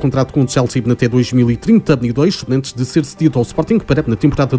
contrato com o Chelsea até 2032, antes de ser cedido ao Sporting para na temporada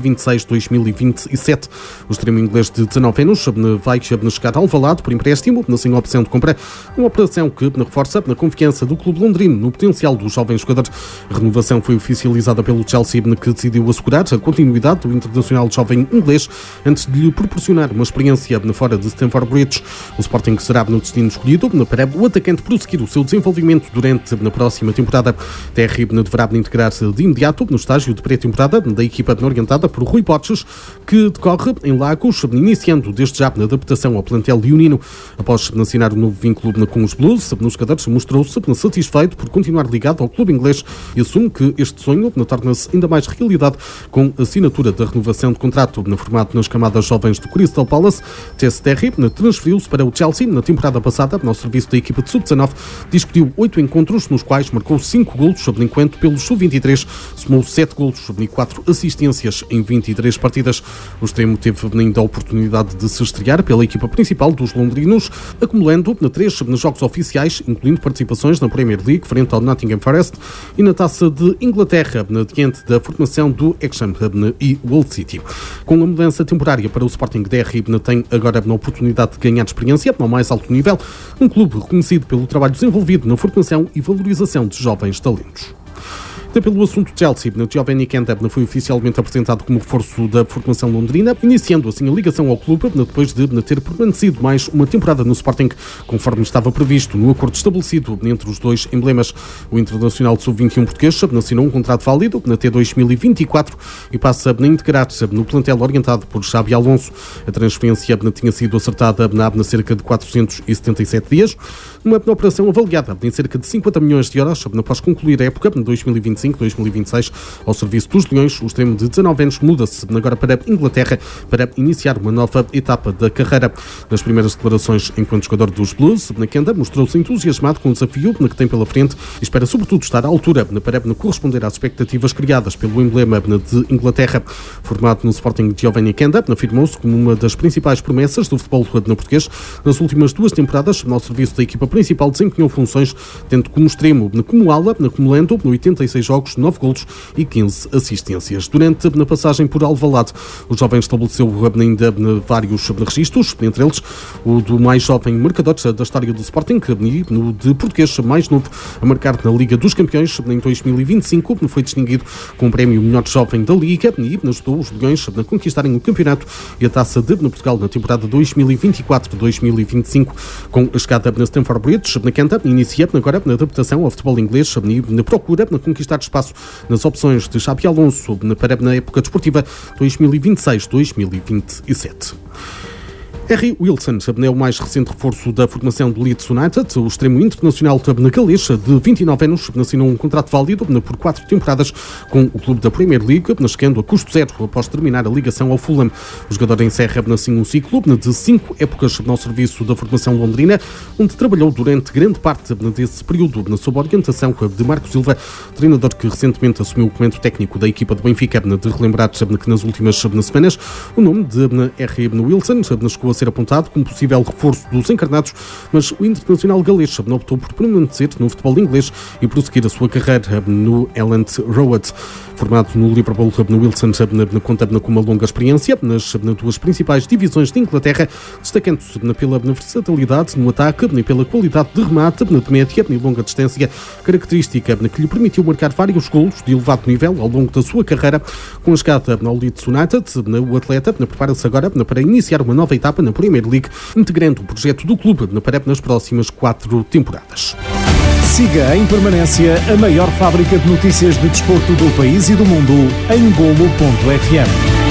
2026-2027. O extremo inglês de 19 anos vai chegar ao Alvalade por empréstimo, sem opção de compra, uma operação que reforça a confiança do clube londrino no potencial do jovem jogador. A renovação foi oficializada pelo Chelsea, que decidiu assegurar a continuidade do internacional jovem inglês antes de lhe proporcionar uma experiência fora de Stamford Bridge. O Sporting será no destino escolhido para o atacante prosseguir o seu desenvolvimento durante a próxima temporada. Terry deverá integrar-se de imediato no estágio de pré-temporada da equipa orientada por Rui Potes, que decorre em Lagos, iniciando desde já na adaptação ao plantel leonino. Após assinar um novo vínculo com os Blues, o jogador mostrou-se satisfeito por continuar ligado ao clube inglês e assume que este sonho torna-se ainda mais realidade com a assinatura da renovação de contrato. Formado nas camadas jovens do Crystal Palace, Tess Terry transferiu-se para o Chelsea na temporada passada, no serviço da equipa de sub-19, discutiu 8 encontros, nos quais marcou 5 golos, enquanto pelos sub-23 somou 7 golos e 4 assistências em 23 partidas. O extremo teve ainda a oportunidade de se estrear pela equipa principal dos londrinos, acumulando 3 jogos oficiais, incluindo participações na Premier League frente ao Nottingham Forest e na Taça de Inglaterra, diante da formação do Hexham e Hull City. Com a mudança temporária para o Sporting, Terry tem agora a oportunidade de ganhar experiência ao mais alto nível, um clube reconhecido pelo trabalho desenvolvido na formação e valorização de jovens talentos. Pelo assunto Chelsea, Giovanni Kenda foi oficialmente apresentado como reforço da formação londrina, iniciando assim a ligação ao clube depois de ter permanecido mais uma temporada no Sporting, conforme estava previsto no acordo estabelecido entre os dois emblemas. O internacional sub-21 português assinou um contrato válido até 2024 e passa a integrar-se no plantel orientado por Xabi Alonso. A transferência tinha sido acertada há cerca de 477 dias, uma operação avaliada em cerca de 50 milhões de euros após concluir a época 2025-2026 ao serviço dos Leões. O extremo de 19 anos muda-se agora para a Inglaterra para iniciar uma nova etapa da carreira. Nas primeiras declarações enquanto jogador dos Blues, Kenda mostrou-se entusiasmado com o desafio que tem pela frente e espera sobretudo estar à altura para corresponder às expectativas criadas pelo emblema de Inglaterra. Formado no Sporting, Giovanni Kenda afirmou-se como uma das principais promessas do futebol português. Nas últimas 2 temporadas, ao serviço da equipa principal, desempenhou funções tendo como extremo, como ala, acumulando 86 jogos, 9 golos e 15 assistências. Durante a passagem por Alvalade, o jovem estabeleceu ainda vários registros, entre eles o do mais jovem marcador da história do Sporting e no de português mais novo a marcar na Liga dos Campeões. Em 2025 foi distinguido com o prémio Melhor Jovem da Liga e ajudou os Leões a conquistarem o campeonato e a Taça de Portugal na temporada 2024-2025. Com a chegada na Stamford Bridge, Kenda inicia agora na adaptação ao futebol inglês e na procura de conquistar espaço nas opções de Xabi Alonso para na época desportiva 2026-2027. Harry Wilson é o mais recente reforço da formação do Leeds United. O extremo internacional galês de 29 anos assinou um contrato válido por 4 temporadas com o clube da Premier League, chegando a custo zero após terminar a ligação ao Fulham. O jogador encerra assim um ciclo de 5 épocas no serviço da formação londrina, onde trabalhou durante grande parte desse período sob a orientação de Marco Silva, treinador que recentemente assumiu o comando técnico da equipa de Benfica. De relembrar que nas últimas semanas o nome de Harry Wilson chegou a ser apontado como possível reforço dos encarnados, mas o internacional galês optou por permanecer no futebol inglês e prosseguir a sua carreira no Elland Road. Formado no Liverpool, Wilson conta com uma longa experiência nas 2 principais divisões de Inglaterra, destacando-se pela versatilidade no ataque e pela qualidade de remate de média e longa distância, característica que lhe permitiu marcar vários golos de elevado nível ao longo da sua carreira. Com a chegada ao Leeds United, o atleta prepara-se agora para iniciar uma nova etapa na Premier League, integrando o projeto do clube nas próximas 4 temporadas. Siga em permanência a maior fábrica de notícias de desporto do país e do mundo em Golo.fm.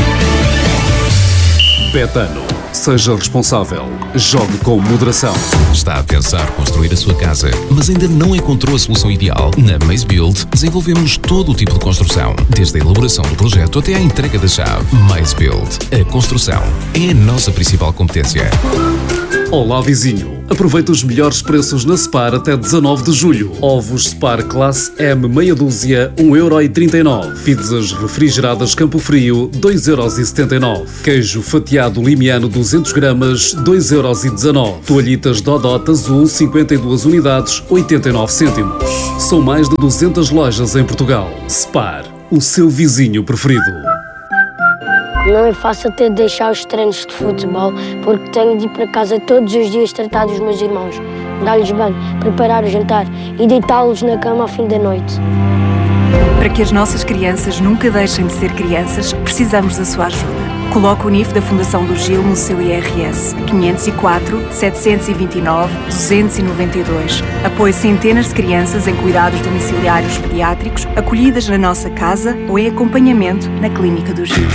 Betano. Seja responsável. Jogue com moderação. Está a pensar construir a sua casa, mas ainda não encontrou a solução ideal? Na Maze Build desenvolvemos todo o tipo de construção, desde a elaboração do projeto até à entrega da chave. Maze Build. A construção é a nossa principal competência. Olá, vizinho. Aproveita os melhores preços na Spar até 19 de julho. Ovos Spar Classe M meia dúzia, 1,39€. Pizzas refrigeradas Campo Frio, 2,79€. Queijo fatiado limiano 200 gramas, 2,19€. Toalhitas Dodot Azul, 52 unidades, 89 cêntimos. São mais de 200 lojas em Portugal. Spar, o seu vizinho preferido. Não é fácil ter de deixar os treinos de futebol porque tenho de ir para casa todos os dias tratar dos meus irmãos, dar-lhes banho, preparar o jantar e deitá-los na cama ao fim da noite. Para que as nossas crianças nunca deixem de ser crianças, precisamos da sua ajuda. Coloque o NIF da Fundação do Gil no seu IRS 504 729 292. Apoie centenas de crianças em cuidados domiciliários pediátricos, acolhidas na nossa casa ou em acompanhamento na Clínica do Gil.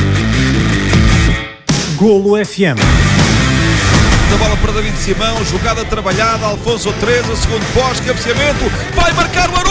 Golo FM. Da bola para David Simão, jogada trabalhada, Alfonso 13, segundo pós, cabeceamento, vai marcar o